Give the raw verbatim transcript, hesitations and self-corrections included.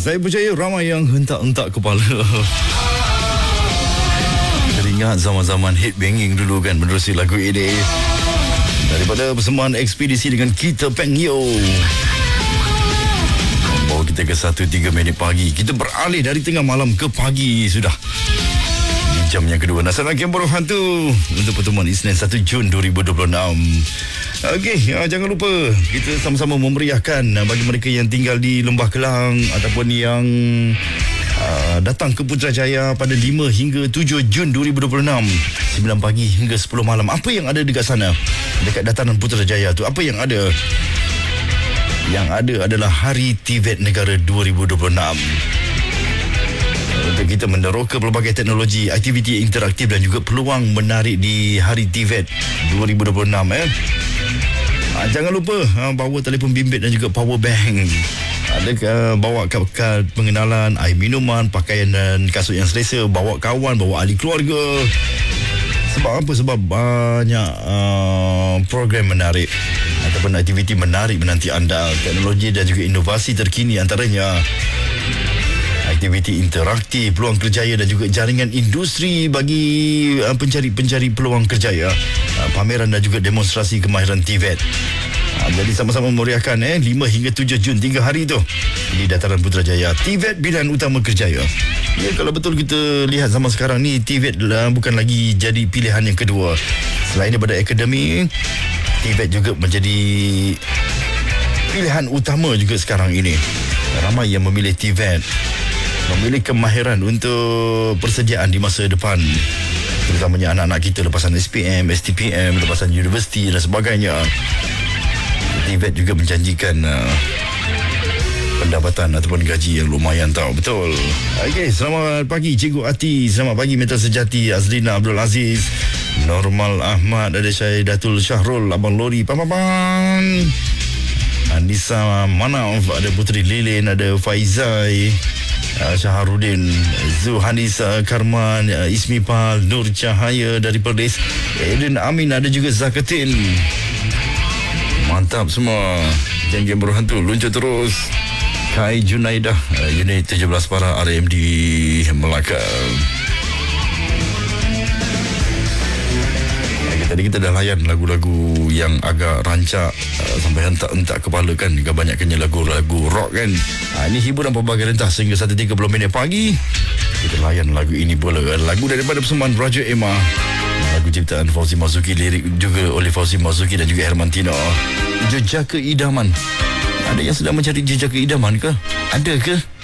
Saya percaya ramai yang hentak-hentak kepala. Teringat zaman-zaman headbanging dulu kan menerusi lagu ini. Daripada persembahan ekspedisi dengan kita Peng Yo. Bawa kita ke satu tiga minit pagi. Kita beralih dari tengah malam ke pagi sudah. Di jam yang kedua. Nasional Game Borong Hantu untuk pertemuan Isnin satu Jun dua ribu dua puluh enam. Okey, uh, jangan lupa kita sama-sama memeriahkan uh, bagi mereka yang tinggal di Lembah Kelang ataupun yang uh, datang ke Putrajaya pada lima hingga tujuh Jun dua ribu dua puluh enam, sembilan pagi hingga sepuluh malam. Apa yang ada dekat sana? Dekat dataran Putrajaya tu apa yang ada? Yang ada adalah Hari TVET Negara dua ribu dua puluh enam. Untuk kita meneroka pelbagai teknologi, aktiviti interaktif dan juga peluang menarik di Hari TVET dua ribu dua puluh enam eh. Ha, jangan lupa ha, bawa telefon bimbit dan juga power bank. Ada uh, bawa kad pengenalan, air minuman, pakaian dan kasut yang selesa, bawa kawan, bawa ahli keluarga. Sebab apa? Sebab banyak uh, program menarik ataupun aktiviti menarik menanti anda. Teknologi dan juga inovasi terkini antaranya aktiviti interaktif, peluang kerjaya dan juga jaringan industri bagi uh, pencari-pencari peluang kerjaya, uh, pameran dan juga demonstrasi kemahiran TVET. Uh, jadi sama-sama memeriahkan eh lima hingga tujuh Jun, tiga hari tu di dataran Putrajaya. TVET Pilihan Utama Kerjaya. Ya, kalau betul kita lihat zaman sekarang ni, TVET uh, bukan lagi jadi pilihan yang kedua. Selain daripada akademik, TVET juga menjadi pilihan utama juga sekarang ini. Ramai yang memilih TVET, memilih kemahiran untuk persediaan di masa depan, terutamanya anak-anak kita lepasan S P M, S T P M, lepasan universiti dan sebagainya. TVET juga menjanjikan uh, pendapatan ataupun gaji yang lumayan tau. Betul. Okey, selamat pagi Cikgu Ati, selamat pagi Mentor Sejati, Azlina Abdul Aziz, Normal Ahmad, ada Syaidatul Syahrul, Abang Lori, Pam-pam, Andisa Manauf, ada Putri Lilin, ada Faizai, Uh, Syaharudin, Zuhanis uh, Karman, uh, Ismi Pal, Nur Cahaya dari Perlis, Eden Amin, ada juga Zakatin. Mantap semua. Jangan berhantu, luncur terus. Kai Junaidah, uh, unit tujuh belas para R M D Melaka. Tadi kita dah layan lagu-lagu yang agak rancak, uh, sampai hentak-hentak kepala kan. Kebanyakannya lagu-lagu rock kan. Ha, ini hiburan pelbagai rentas sehingga satu tiga puluh minit pagi. Kita layan lagu ini pula. Lagu daripada persembahan Raja Emma. Lagu ciptaan Fauzi Marzuki, lirik juga oleh Fauzi Marzuki dan juga Hermantino. Jejak Keidaman. Ada yang sedang mencari jejak keidaman ke? Ada ke?